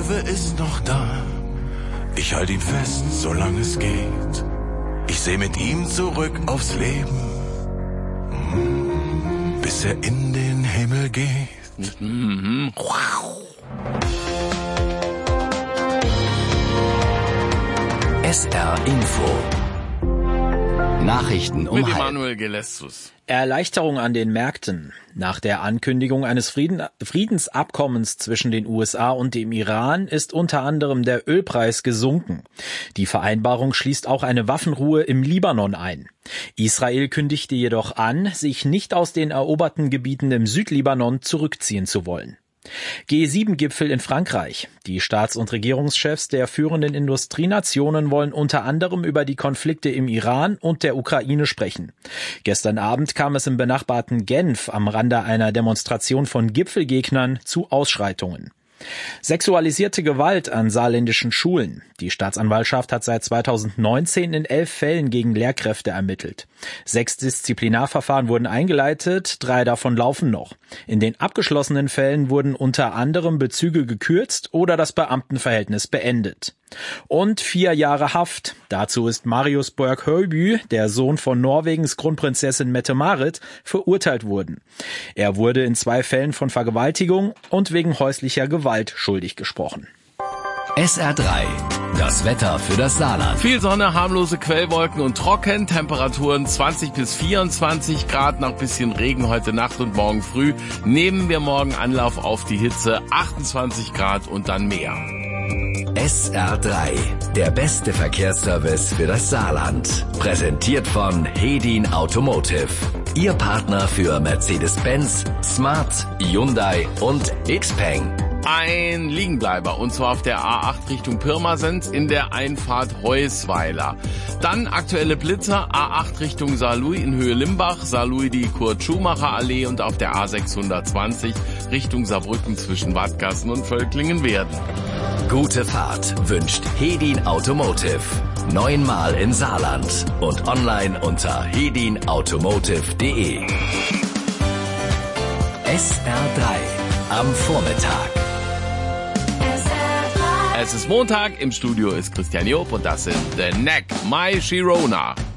Löwe ist noch da. Ich halte ihn fest, solange es geht. Ich seh mit ihm zurück aufs Leben, bis er in den Himmel geht. SR Info. Nachrichten um Mit Emanuel Gelestus. Erleichterung an den Märkten. Nach der Ankündigung eines Friedensabkommens zwischen den USA und dem Iran ist unter anderem der Ölpreis gesunken. Die Vereinbarung schließt auch eine Waffenruhe im Libanon ein. Israel kündigte jedoch an, sich nicht aus den eroberten Gebieten im Südlibanon zurückziehen zu wollen. G7-Gipfel in Frankreich. Die Staats- und Regierungschefs der führenden Industrienationen wollen unter anderem über die Konflikte im Iran und der Ukraine sprechen. Gestern Abend kam es im benachbarten Genf am Rande einer Demonstration von Gipfelgegnern zu Ausschreitungen. Sexualisierte Gewalt an saarländischen Schulen. Die Staatsanwaltschaft hat seit 2019 in 11 Fällen gegen Lehrkräfte ermittelt. 6 Disziplinarverfahren wurden eingeleitet, 3 davon laufen noch. In den abgeschlossenen Fällen wurden unter anderem Bezüge gekürzt oder das Beamtenverhältnis beendet. Und 4 Jahre Haft. Dazu ist Marius Borg-Høiby, der Sohn von Norwegens Kronprinzessin Mette-Marit, verurteilt worden. Er wurde in 2 Fällen von Vergewaltigung und wegen häuslicher Gewalt schuldig gesprochen. SR3. Das Wetter für das Saarland. Viel Sonne, harmlose Quellwolken und trocken. Temperaturen 20 bis 24 Grad nach bisschen Regen heute Nacht und morgen früh. Nehmen wir morgen Anlauf auf die Hitze, 28 Grad und dann mehr. SR3. Der beste Verkehrsservice für das Saarland. Präsentiert von Hedin Automotive. Ihr Partner für Mercedes-Benz, Smart, Hyundai und Xpeng. Ein Liegenbleiber, und zwar auf der A8 Richtung Pirmasens in der Einfahrt Heusweiler. Dann aktuelle Blitzer, A8 Richtung Saarlouis in Höhe Limbach, Saarlouis die Kurt-Schumacher-Allee und auf der A620 Richtung Saarbrücken zwischen Wadgassen und Völklingen-Werden. Gute Fahrt wünscht Hedin Automotive. 9-mal im Saarland und online unter hedinautomotive.de. SR3 am Vormittag. Es ist Montag, im Studio ist Christian Job und das sind The Neck, My Sharona.